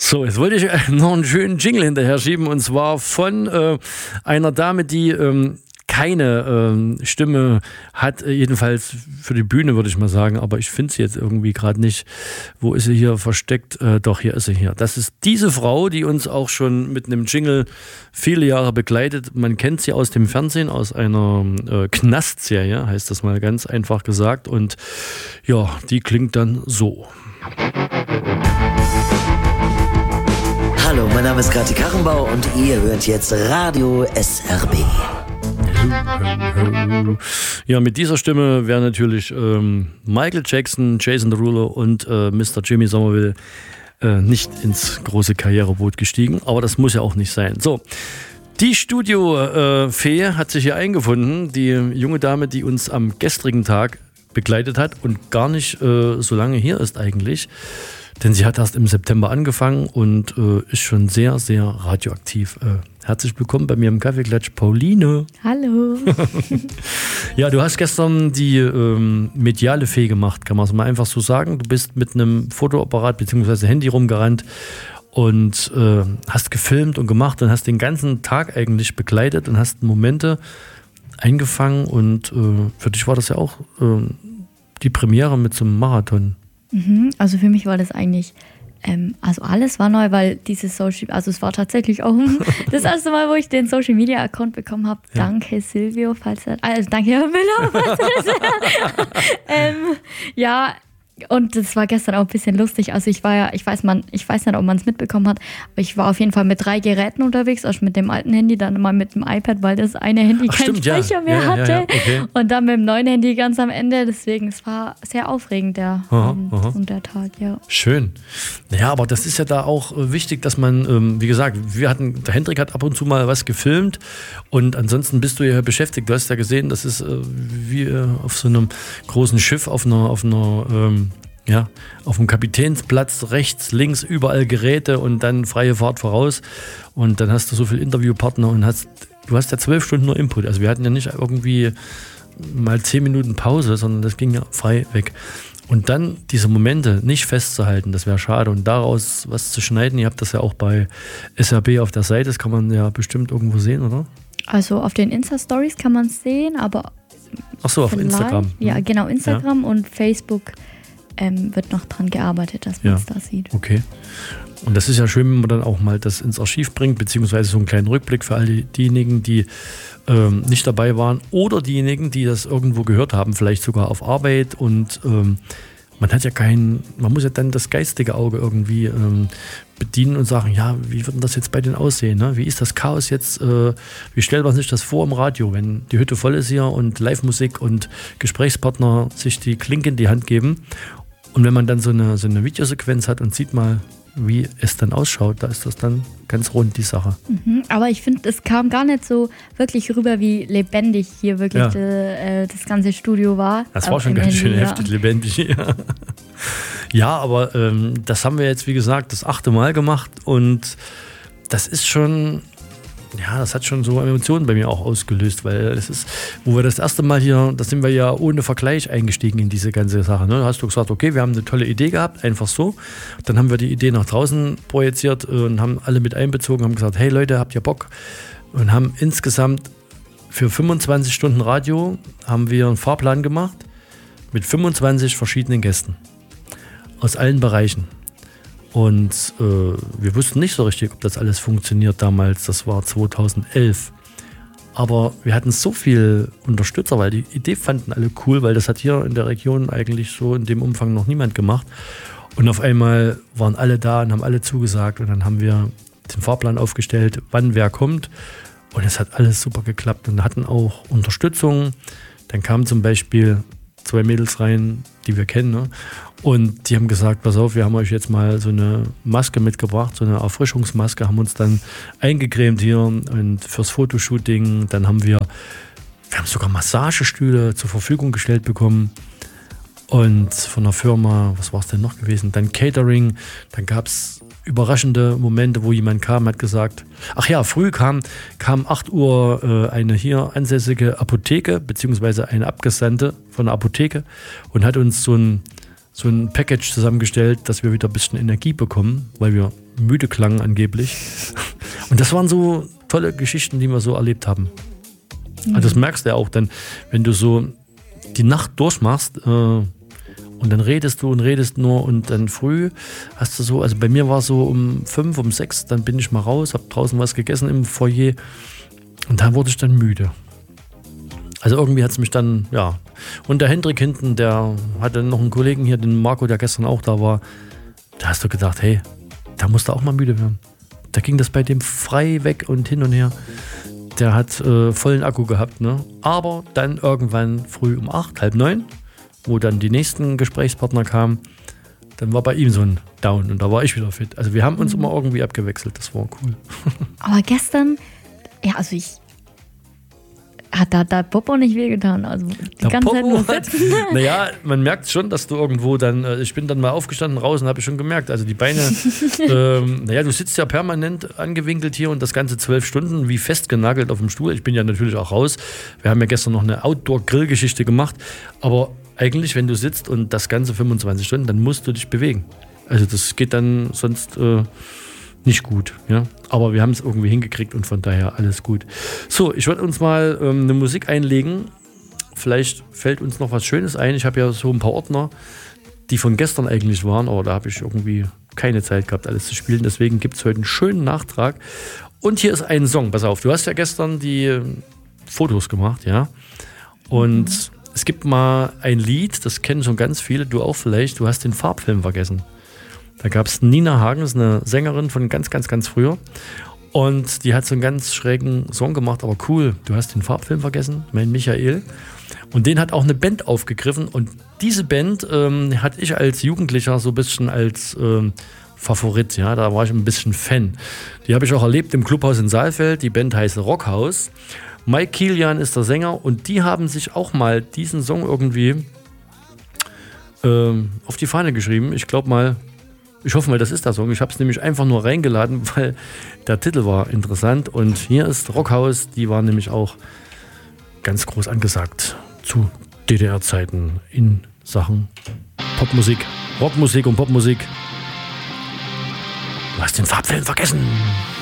So, jetzt wollte ich noch einen schönen Jingle hinterher schieben und zwar von einer Dame, die keine Stimme hat, jedenfalls für die Bühne, würde ich mal sagen, aber ich finde sie jetzt irgendwie gerade nicht. Wo ist sie hier versteckt? Doch, hier ist sie hier. Das ist diese Frau, die uns auch schon mit einem Jingle viele Jahre begleitet. Man kennt sie aus dem Fernsehen, aus einer Knastserie, heißt das mal ganz einfach gesagt. Und ja, die klingt dann so. Hallo, mein Name ist Kati Karrenbauer und ihr hört jetzt Radio SRB. Ja, mit dieser Stimme wäre natürlich Michael Jackson, Jason Derulo und Mr. Jimmy Somerville nicht ins große Karriereboot gestiegen, aber das muss ja auch nicht sein. So, die Studio-Fee hat sich hier eingefunden, die junge Dame, die uns am gestrigen Tag begleitet hat und gar nicht so lange hier ist eigentlich. Denn sie hat erst im September angefangen und ist schon sehr, sehr radioaktiv. Herzlich willkommen bei mir im Kaffeeklatsch, Pauline. Hallo. Ja, du hast gestern die mediale Fee gemacht, kann man es mal einfach so sagen. Du bist mit einem Fotoapparat bzw. Handy rumgerannt und hast gefilmt und gemacht und hast den ganzen Tag eigentlich begleitet und hast Momente eingefangen. Und für dich war das ja auch die Premiere mit so einem Marathon. Also für mich war das eigentlich, also alles war neu, weil dieses also es war tatsächlich auch das erste Mal, wo ich den Social Media Account bekommen habe. Ja. Danke Silvio, danke Herr Müller, falls ja. Und das war gestern auch ein bisschen lustig. Also ich weiß nicht, ob man es mitbekommen hat, aber ich war auf jeden Fall mit 3 Geräten unterwegs, also mit dem alten Handy, dann mal mit dem iPad, weil das eine Handy keinen Speicher mehr hatte. Ja, okay. Und dann mit dem neuen Handy ganz am Ende. Deswegen, es war sehr aufregend, der Abend und der Tag, ja. Schön. Ja, aber das ist ja da auch wichtig, dass man, wie gesagt, der Hendrik hat ab und zu mal was gefilmt und ansonsten bist du ja beschäftigt. Du hast ja gesehen, das ist wie auf so einem großen Schiff, auf dem Kapitänsplatz, rechts, links, überall Geräte und dann freie Fahrt voraus. Und dann hast du so viele Interviewpartner und du hast ja 12 Stunden nur Input. Also wir hatten ja nicht irgendwie mal 10 Minuten Pause, sondern das ging ja frei weg. Und dann diese Momente nicht festzuhalten, das wäre schade. Und daraus was zu schneiden, ihr habt das ja auch bei SRB auf der Seite, das kann man ja bestimmt irgendwo sehen, oder? Also auf den Insta-Stories kann man es sehen, aber... Ach so, auf Instagram. Ja, genau, Instagram und Facebook wird noch dran gearbeitet, dass man es da sieht. Okay. Und das ist ja schön, wenn man dann auch mal das ins Archiv bringt, beziehungsweise so einen kleinen Rückblick für all diejenigen, die nicht dabei waren oder diejenigen, die das irgendwo gehört haben, vielleicht sogar auf Arbeit und man muss ja dann das geistige Auge irgendwie bedienen und sagen, ja, wie wird denn das jetzt bei denen aussehen? Ne? Wie ist das Chaos jetzt? Wie stellt man sich das vor im Radio, wenn die Hütte voll ist hier und Live-Musik und Gesprächspartner sich die Klinke in die Hand geben? Und wenn man dann so eine Videosequenz hat und sieht mal, wie es dann ausschaut, da ist das dann ganz rund, die Sache. Aber ich finde, es kam gar nicht so wirklich rüber, wie lebendig hier wirklich das ganze Studio war. Das war schon ganz schön heftig lebendig. Ja, aber das haben wir jetzt, wie gesagt, das 8. Mal gemacht und das ist schon... Ja, das hat schon so Emotionen bei mir auch ausgelöst, weil es ist, wo wir das erste Mal hier, da sind wir ja ohne Vergleich eingestiegen in diese ganze Sache. Ne? Da hast du gesagt, okay, wir haben eine tolle Idee gehabt, einfach so. Dann haben wir die Idee nach draußen projiziert und haben alle mit einbezogen, haben gesagt, hey Leute, habt ihr Bock? Und haben insgesamt für 25 Stunden Radio haben wir einen Fahrplan gemacht mit 25 verschiedenen Gästen aus allen Bereichen. Und wir wussten nicht so richtig, ob das alles funktioniert damals. Das war 2011. Aber wir hatten so viel Unterstützer, weil die Idee fanden alle cool, weil das hat hier in der Region eigentlich so in dem Umfang noch niemand gemacht. Und auf einmal waren alle da und haben alle zugesagt. Und dann haben wir den Fahrplan aufgestellt, wann wer kommt. Und es hat alles super geklappt und hatten auch Unterstützung. Dann kamen zum Beispiel 2 Mädels rein, die wir kennen, ne? Und die haben gesagt, pass auf, wir haben euch jetzt mal so eine Maske mitgebracht, so eine Erfrischungsmaske, haben uns dann eingecremt hier und fürs Fotoshooting. Dann haben wir sogar Massagestühle zur Verfügung gestellt bekommen. Und von der Firma, was war es denn noch gewesen? Dann Catering, dann gab es überraschende Momente, wo jemand kam, hat gesagt, ach ja, früh kam 8 Uhr eine hier ansässige Apotheke, beziehungsweise eine Abgesandte von der Apotheke und hat uns so ein Package zusammengestellt, dass wir wieder ein bisschen Energie bekommen, weil wir müde klangen angeblich. Und das waren so tolle Geschichten, die wir so erlebt haben. Also das merkst du ja auch dann, wenn du so die Nacht durchmachst und dann redest du und redest nur und dann früh hast du so, also bei mir war es so um 5, um 6, dann bin ich mal raus, habe draußen was gegessen im Foyer und da wurde ich dann müde. Also irgendwie hat es mich dann, ja. Und der Hendrik hinten, der hatte noch einen Kollegen hier, den Marco, der gestern auch da war. Da hast du gedacht, hey, da musst du auch mal müde werden. Da ging das bei dem frei weg und hin und her. Der hat vollen Akku gehabt, ne? Aber dann irgendwann früh um 8, halb 9, wo dann die nächsten Gesprächspartner kamen, dann war bei ihm so ein Down und da war ich wieder fit. Also wir haben uns immer irgendwie abgewechselt, das war cool. Aber gestern, ja, also hat da Popo nicht wehgetan? Also die ganze Zeit nur sitzen. Naja, man merkt schon, dass du irgendwo dann, ich bin dann mal aufgestanden raus und habe ich schon gemerkt, also die Beine, naja, du sitzt ja permanent angewinkelt hier und das ganze 12 Stunden wie festgenagelt auf dem Stuhl. Ich bin ja natürlich auch raus. Wir haben ja gestern noch eine Outdoor-Grill-Geschichte gemacht, aber eigentlich, wenn du sitzt und das ganze 25 Stunden, dann musst du dich bewegen. Also das geht dann sonst nicht gut, ja. Aber wir haben es irgendwie hingekriegt und von daher alles gut. So, ich würde uns mal eine Musik einlegen. Vielleicht fällt uns noch was Schönes ein. Ich habe ja so ein paar Ordner, die von gestern eigentlich waren, aber da habe ich irgendwie keine Zeit gehabt, alles zu spielen. Deswegen gibt es heute einen schönen Nachtrag. Und hier ist ein Song. Pass auf, du hast ja gestern die Fotos gemacht, ja. Und es gibt mal ein Lied, das kennen schon ganz viele, du auch vielleicht, du hast den Farbfilm vergessen. Da gab es Nina Hagens, eine Sängerin von ganz, ganz, ganz früher. Und die hat so einen ganz schrägen Song gemacht, aber cool. Du hast den Farbfilm vergessen, mein Michael. Und den hat auch eine Band aufgegriffen. Und diese Band hatte ich als Jugendlicher so ein bisschen als Favorit. Ja, da war ich ein bisschen Fan. Die habe ich auch erlebt im Clubhaus in Saalfeld. Die Band heißt Rockhaus. Mike Kilian ist der Sänger. Und die haben sich auch mal diesen Song irgendwie auf die Fahne geschrieben. Ich glaube mal, ich hoffe mal, das ist der Song. Ich habe es nämlich einfach nur reingeladen, weil der Titel war interessant. Und hier ist Rockhaus, die war nämlich auch ganz groß angesagt zu DDR-Zeiten in Sachen Popmusik, Rockmusik und Popmusik. Du hast den Farbfilm vergessen.